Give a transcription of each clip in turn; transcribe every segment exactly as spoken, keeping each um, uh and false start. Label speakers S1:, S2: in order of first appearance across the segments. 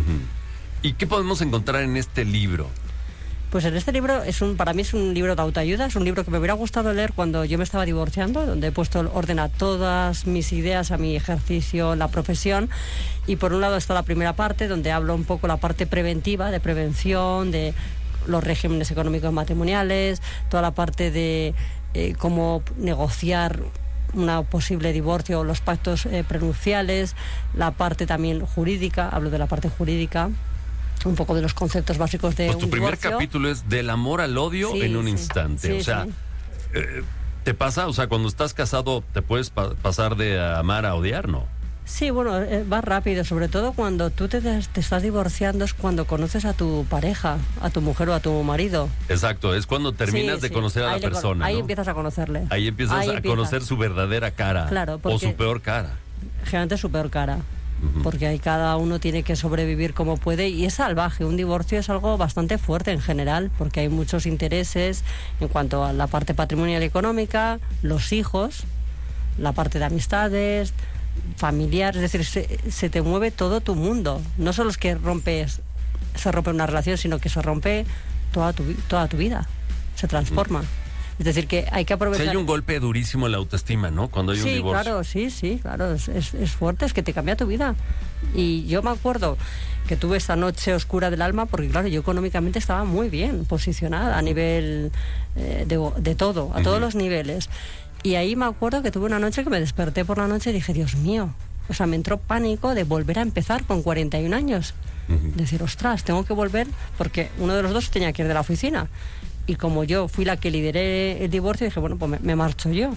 S1: Uh-huh. ¿Y qué podemos encontrar en este libro?
S2: Pues en este libro, es un, para mí es un libro de autoayuda, es un libro que me hubiera gustado leer cuando yo me estaba divorciando, donde he puesto orden a todas mis ideas, a mi ejercicio, la profesión. Y por un lado está la primera parte, donde hablo un poco la parte preventiva, de prevención, de los regímenes económicos matrimoniales, toda la parte de eh, cómo negociar un posible divorcio, los pactos eh, prenupciales, la parte también jurídica, hablo de la parte jurídica, un poco de los conceptos básicos de
S1: pues
S2: un
S1: tu primer
S2: divorcio.
S1: Capítulo es del amor al odio
S2: sí,
S1: en un
S2: sí,
S1: instante.
S2: sí,
S1: o sea,
S2: sí.
S1: eh, ¿te pasa? O sea, cuando estás casado, ¿te puedes pa- pasar de amar a odiar, no?
S2: Sí, bueno, eh, va rápido, sobre todo cuando tú te, te estás divorciando, es cuando conoces a tu pareja, a tu mujer o a tu marido.
S1: Exacto, es cuando terminas
S2: Sí,
S1: de
S2: sí.
S1: conocer a
S2: Ahí
S1: la
S2: le-
S1: persona,
S2: Ahí
S1: ¿no?
S2: empiezas a conocerle.
S1: Ahí empiezas
S2: Ahí
S1: a
S2: empiezas.
S1: conocer su verdadera cara.
S2: Claro,
S1: o
S2: porque-
S1: su peor cara.
S2: Generalmente su peor cara.
S1: Ujú.
S2: Porque ahí cada uno tiene que sobrevivir como puede y es salvaje. Un divorcio es algo bastante fuerte en general, porque hay muchos intereses en cuanto a la parte patrimonial y económica, los hijos, la parte de amistades, familiares, es decir, se, se te mueve todo tu mundo. No solo es que rompes, se rompe una relación, sino que se rompe toda tu, toda tu vida, se transforma. Es decir, que hay que
S1: O
S2: aprovechar...
S1: sea, hay un golpe durísimo en la autoestima, ¿no? Cuando hay un
S2: Sí,
S1: divorcio.
S2: claro, sí, sí, claro, es, es, es fuerte, es que te cambia tu vida. Y yo me acuerdo que tuve esa noche oscura del alma porque, claro, yo económicamente estaba muy bien posicionada a nivel eh, de, de todo, a todos
S1: Ujú.
S2: los niveles. Y ahí me acuerdo que tuve una noche que me desperté por la noche y dije, Dios mío, o sea, me entró pánico de volver a empezar con cuarenta y un años.
S1: Ujú.
S2: Decir, ostras, tengo que volver porque uno de los dos tenía que ir de la oficina. Y como yo fui la que lideré el divorcio, dije, bueno, pues me, me marcho yo.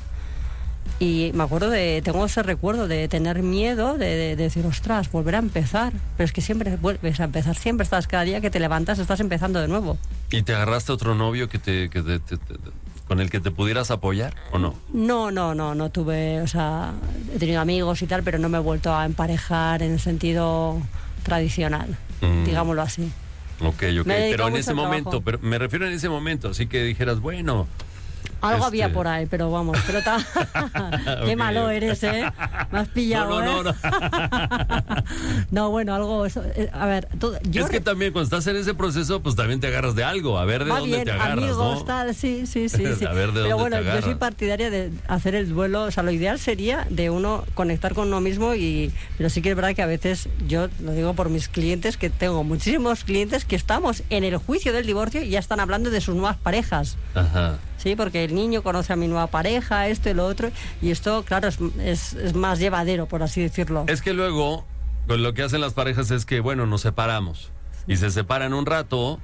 S2: Y me acuerdo de, tengo ese recuerdo de tener miedo, de, de, de decir, ostras, volver a empezar. Pero es que siempre vuelves a empezar, siempre estás, cada día que te levantas estás empezando de nuevo.
S1: ¿Y te agarraste otro novio que te, que te- te- te- con el que te pudieras apoyar o no?
S2: No, no, no, no tuve, o sea, he tenido amigos y tal, pero no me he vuelto a emparejar en el sentido tradicional,
S1: Mm.
S2: digámoslo así.
S1: Ok, ok,
S2: Me he dedicado
S1: pero en
S2: mucho
S1: ese
S2: al
S1: momento,
S2: trabajo.
S1: pero me refiero en ese momento, así que dijeras, bueno...
S2: Algo
S1: Este-
S2: había por ahí, pero vamos, pero ta... Qué
S1: Ok.
S2: malo eres, ¿eh? Me has pillado,
S1: No, no,
S2: ¿eh?
S1: no,
S2: No, bueno, algo... Eso, eh, a ver, tú, yo
S1: Es que también cuando estás en ese proceso, pues también te agarras de algo, a ver de
S2: va
S1: dónde
S2: bien,
S1: te agarras,
S2: amigos,
S1: ¿no?
S2: tal, sí, sí, sí, sí.
S1: A ver de
S2: Pero
S1: dónde
S2: bueno,
S1: te
S2: yo soy
S1: agarras.
S2: partidaria de hacer el duelo, o sea, lo ideal sería de uno conectar con uno mismo y... Pero sí que es verdad que a veces, yo lo digo por mis clientes, que tengo muchísimos clientes que estamos en el juicio del divorcio y ya están hablando de sus nuevas parejas.
S1: Ajá.
S2: Sí, porque el niño conoce a mi nueva pareja, esto y lo otro, y esto, claro, es, es, es más llevadero, por así decirlo.
S1: Es que luego, pues, lo que hacen las parejas es que, bueno, nos separamos. Y se separan un rato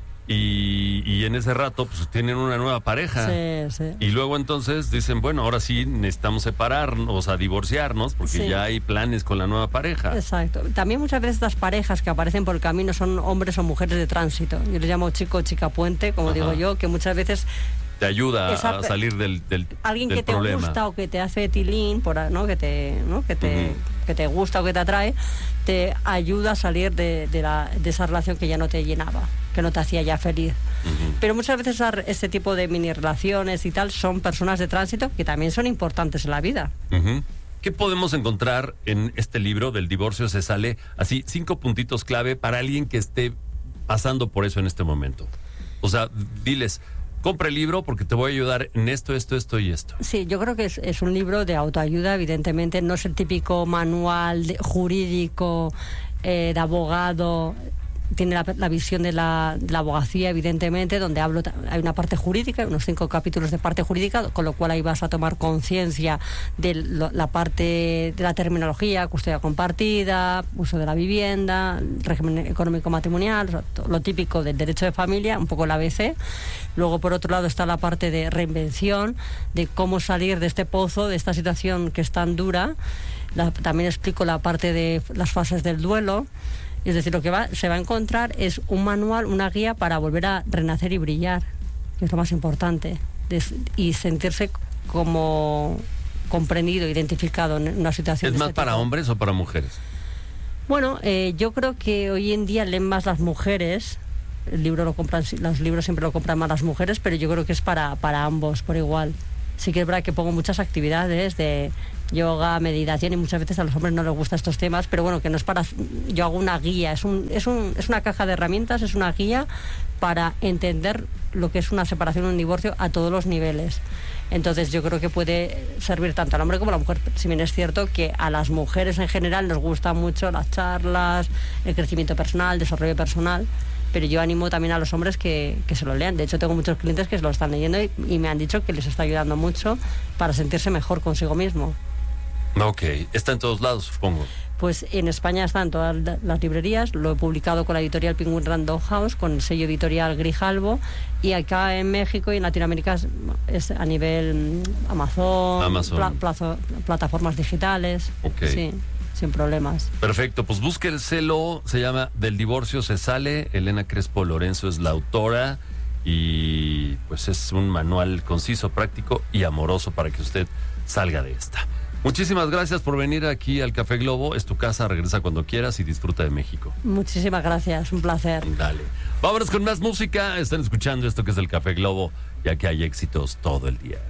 S1: y, y en ese rato, pues, tienen una nueva pareja.
S2: Sí, sí.
S1: Y luego entonces dicen, bueno, ahora sí necesitamos separarnos, o sea, divorciarnos, porque
S2: Sí.
S1: ya hay planes con la nueva pareja.
S2: Exacto. También muchas veces estas parejas que aparecen por el camino son hombres o mujeres de tránsito. Yo les llamo chico o chica puente, como
S1: Ajá.
S2: digo yo, que muchas veces
S1: Te ayuda
S2: Esa
S1: a
S2: pe-
S1: salir del, del,
S2: alguien
S1: del
S2: que te
S1: problema.
S2: gusta o que te hace tilín, por, a- ¿no? Que te, ¿no? que te,
S1: Ujú.
S2: que te gusta o que te atrae, te ayuda a salir de, de, la, de esa relación que ya no te llenaba, que no te hacía ya feliz.
S1: Ujú.
S2: Pero muchas veces esa- este tipo de mini relaciones y tal son personas de tránsito que también son importantes en la vida.
S1: Ujú. ¿Qué podemos encontrar en este libro del divorcio se sale? Así, cinco puntitos clave para alguien que esté pasando por eso en este momento. O sea, diles, compra el libro porque te voy a ayudar en esto, esto, esto y esto.
S2: Sí, yo creo que es, es un libro de autoayuda, evidentemente, no es el típico manual de- jurídico eh, de abogado. Tiene la, la visión de la, de la abogacía, evidentemente, donde hablo, ta- hay una parte jurídica, unos cinco capítulos de parte jurídica, con lo cual ahí vas a tomar conciencia de lo- la parte de la terminología, custodia compartida, uso de la vivienda, régimen económico matrimonial, o sea, to- lo típico del derecho de familia, un poco el A B C. Luego, por otro lado, está la parte de reinvención, de cómo salir de este pozo, de esta situación que es tan dura. La- también explico la parte de las fases del duelo. Es decir, lo que va, se va a encontrar es un manual, una guía para volver a renacer y brillar, que es lo más importante, Des- y sentirse como comprendido, identificado en una situación
S1: ¿Es
S2: de
S1: más
S2: este
S1: para
S2: tipo.
S1: hombres o para mujeres?
S2: Bueno, eh, yo creo que hoy en día leen más las mujeres. El libro lo compran, los libros siempre lo compran más las mujeres, pero yo creo que es para, para ambos por igual. Sí que es verdad que pongo muchas actividades de yoga, meditación, y muchas veces a los hombres no les gustan estos temas, pero bueno, que no es para... Yo hago una guía, es, un, es, un, es una caja de herramientas, es una guía para entender lo que es una separación o un divorcio a todos los niveles. Entonces yo creo que puede servir tanto al hombre como a la mujer. Si bien es cierto que a las mujeres en general nos gustan mucho las charlas, el crecimiento personal, el desarrollo personal, pero yo animo también a los hombres que, que se lo lean. De hecho, tengo muchos clientes que se lo están leyendo y, y me han dicho que les está ayudando mucho para sentirse mejor consigo mismo.
S1: Ok, está en todos lados, supongo.
S2: Pues en España está en todas las librerías, lo he publicado con la editorial Penguin Random House, con el sello editorial Grijalbo, y acá en México y en Latinoamérica es, es a nivel Amazon,
S1: Amazon.
S2: Pla, plazo, plataformas digitales,
S1: okay.
S2: Sí, sin problemas.
S1: Perfecto, pues busque el celo, se llama Del divorcio se sale, Elena Crespo Lorenzo es la autora, y pues es un manual conciso, práctico y amoroso para que usted salga de esta. Muchísimas gracias por venir aquí al Café Globo. Es tu casa, regresa cuando quieras y disfruta de México.
S2: Muchísimas gracias, un placer.
S1: Dale. Vámonos con más música. Están escuchando esto que es el Café Globo, ya que hay éxitos todo el día.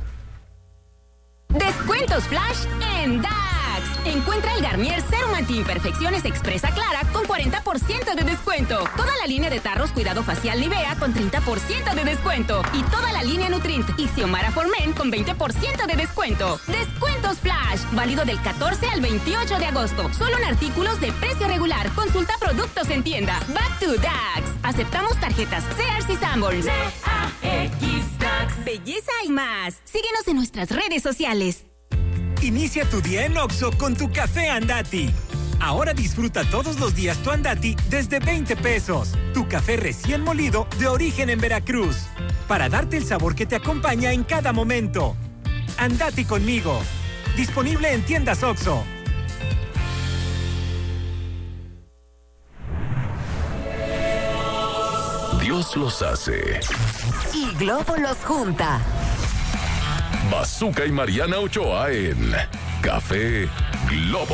S3: Descuentos flash en Dax. Encuentra el Garnier Serum Anti-Imperfecciones Expresa Clara con cuarenta por ciento de descuento. Toda la línea de tarros Cuidado Facial Nivea con treinta por ciento de descuento. Y toda la línea Nutrint y Xiomara for Men con veinte por ciento de descuento. Descuentos flash. Válido del catorce al veintiocho de agosto. Solo en artículos de precio regular. Consulta productos en tienda. Back to Dax. Aceptamos tarjetas Sears y Sanborns. D A X Dax. Belleza y más. Síguenos en nuestras redes sociales.
S4: Inicia tu día en Oxxo con tu café Andati. Ahora disfruta todos los días tu Andati desde veinte pesos. Tu café recién molido de origen en Veracruz. Para darte el sabor que te acompaña en cada momento. Andati conmigo. Disponible en tiendas Oxxo.
S5: Dios los hace.
S6: Y Globo los junta.
S5: Bazooka y Mariana Ochoa en Café Globo.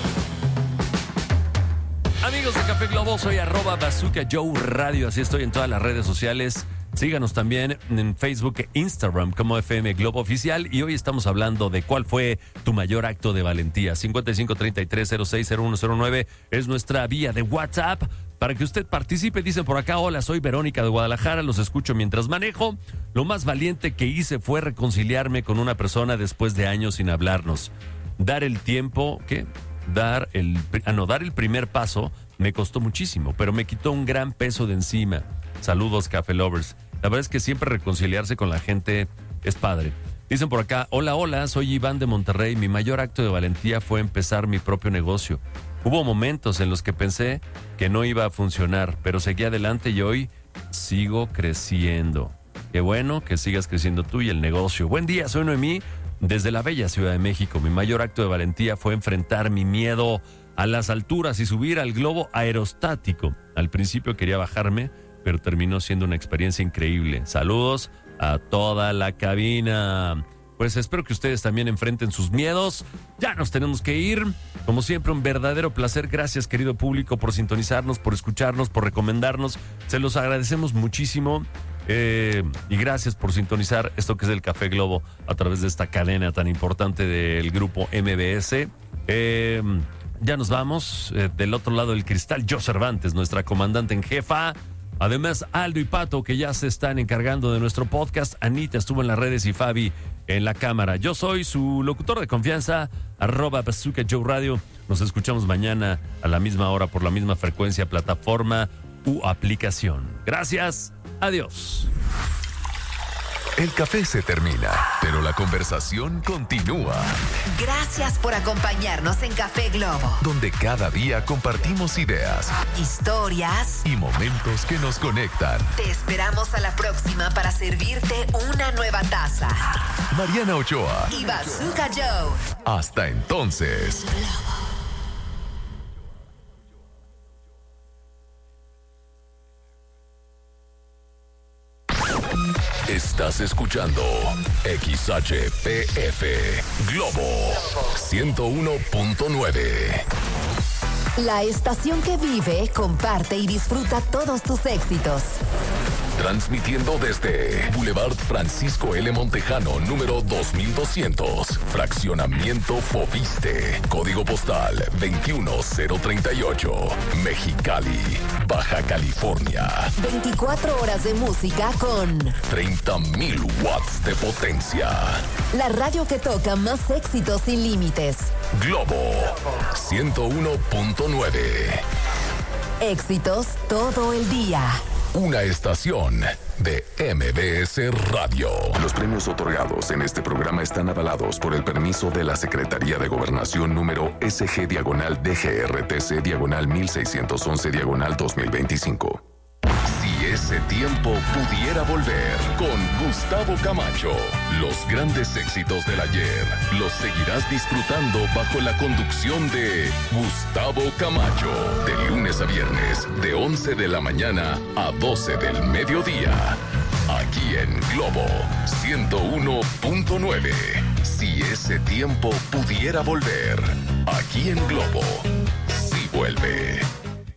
S1: Amigos de Café Globo, soy arroba Bazooka Joe Radio, así estoy en todas las redes sociales. Síganos también en Facebook e Instagram como F M Globo Oficial, y hoy estamos hablando de cuál fue tu mayor acto de valentía. cincuenta y cinco treinta y tres cero seis cero uno cero nueve es nuestra vía de WhatsApp para que usted participe. Dicen por acá: hola, soy Verónica de Guadalajara, los escucho mientras manejo. Lo más valiente que hice fue reconciliarme con una persona después de años sin hablarnos. Dar el tiempo, ¿qué? Dar el, ah, no, dar el primer paso me costó muchísimo, pero me quitó un gran peso de encima. Saludos, Café Lovers. La verdad es que siempre reconciliarse con la gente es padre. Dicen por acá: hola, hola, soy Iván de Monterrey. Mi mayor acto de valentía fue empezar mi propio negocio. Hubo momentos en los que pensé que no iba a funcionar, pero seguí adelante y hoy sigo creciendo. Qué bueno que sigas creciendo tú y el negocio. Buen día, soy Noemí desde la bella Ciudad de México. Mi mayor acto de valentía fue enfrentar mi miedo a las alturas y subir al globo aerostático. Al principio quería bajarme, pero terminó siendo una experiencia increíble. Saludos a toda la cabina. Pues espero que ustedes también enfrenten sus miedos. Ya nos tenemos que ir. Como siempre, un verdadero placer. Gracias, querido público, por sintonizarnos, por escucharnos, por recomendarnos. Se los agradecemos muchísimo. Eh, y gracias por sintonizar esto que es el Café Globo a través de esta cadena tan importante del grupo M B S. Eh, ya nos vamos. Eh, del otro lado del cristal, Jo Cervantes, nuestra comandante en jefa. Además, Aldo y Pato, que ya se están encargando de nuestro podcast. Anita estuvo en las redes y Fabi en la cámara. Yo soy su locutor de confianza, arroba Bazooka Joe Radio. Nos escuchamos mañana a la misma hora por la misma frecuencia, plataforma u aplicación. Gracias. Adiós.
S5: El café se termina, pero la conversación continúa.
S6: Gracias por acompañarnos en Café Globo,
S5: donde cada día compartimos ideas,
S6: historias
S5: y momentos que nos conectan.
S6: Te esperamos a la próxima para servirte una nueva taza.
S5: Mariana Ochoa
S6: y Bazooka Joe.
S5: Hasta entonces. Estás escuchando X H P F Globo ciento uno punto nueve.
S6: La estación que vive, comparte y disfruta todos tus éxitos.
S5: Transmitiendo desde Boulevard Francisco L. Montejano, número dos mil doscientos. Fraccionamiento Foviste. Código postal veintiuno cero treinta y ocho. Mexicali, Baja California.
S6: veinticuatro horas de música con
S5: treinta mil watts de potencia.
S6: la radio que toca más éxitos sin límites.
S5: Globo ciento uno punto nueve.
S6: Éxitos todo el día.
S5: Una estación de M B S Radio. Los premios otorgados en este programa están avalados por el permiso de la Secretaría de Gobernación número S G diagonal D G R T C diagonal mil seiscientos once diagonal dos mil veinticinco. Si ese tiempo pudiera volver, con Gustavo Camacho, los grandes éxitos del ayer los seguirás disfrutando bajo la conducción de Gustavo Camacho, de lunes a viernes, de once de la mañana a doce del mediodía, aquí en Globo ciento uno punto nueve. Si ese tiempo pudiera volver, aquí en Globo, sí vuelve.